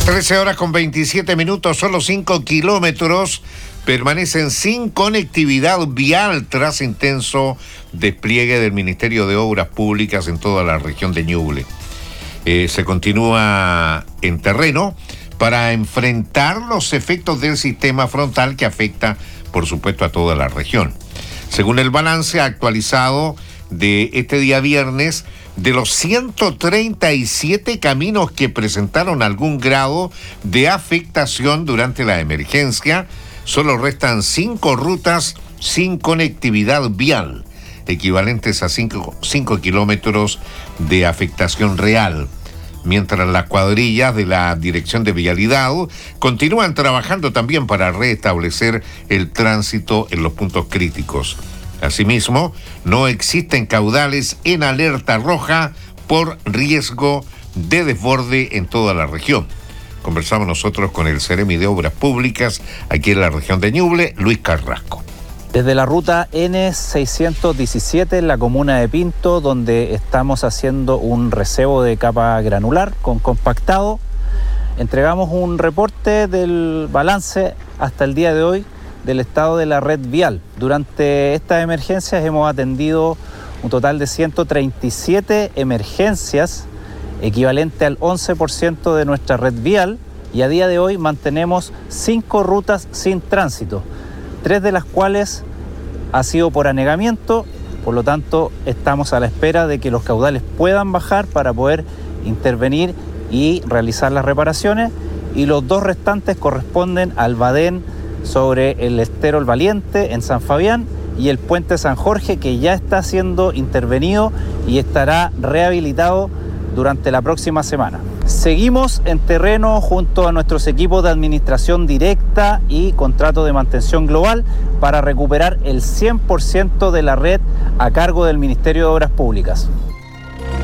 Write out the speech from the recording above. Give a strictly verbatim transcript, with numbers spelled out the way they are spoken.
trece horas con veintisiete minutos, solo cinco kilómetros permanecen sin conectividad vial tras intenso despliegue del Ministerio de Obras Públicas en toda la región de Ñuble. Eh, se continúa en terreno para enfrentar los efectos del sistema frontal que afecta, por supuesto, a toda la región. Según el balance actualizado de este día viernes, de los ciento treinta y siete caminos que presentaron algún grado de afectación durante la emergencia, solo restan cinco rutas sin conectividad vial, equivalentes a cinco kilómetros de afectación real, mientras las cuadrillas de la Dirección de Vialidad continúan trabajando también para restablecer el tránsito en los puntos críticos. Asimismo, no existen caudales en alerta roja por riesgo de desborde en toda la región. Conversamos nosotros con el Seremi de Obras Públicas aquí en la región de Ñuble, Luis Carrasco. Desde la ruta ene seiscientos diecisiete en la comuna de Pinto, donde estamos haciendo un recebo de capa granular con compactado, entregamos un reporte del balance hasta el día de hoy del estado de la red vial. Durante estas emergencias hemos atendido un total de ciento treinta y siete emergencias, equivalente al once por ciento de nuestra red vial, y a día de hoy mantenemos cinco rutas sin tránsito, tres de las cuales ha sido por anegamiento. Por lo tanto, estamos a la espera de que los caudales puedan bajar para poder intervenir y realizar las reparaciones, y los dos restantes corresponden al Badén sobre el estero El Valiente en San Fabián y el puente San Jorge, que ya está siendo intervenido y estará rehabilitado durante la próxima semana. Seguimos en terreno junto a nuestros equipos de administración directa y contrato de mantención global para recuperar el cien por ciento de la red a cargo del Ministerio de Obras Públicas.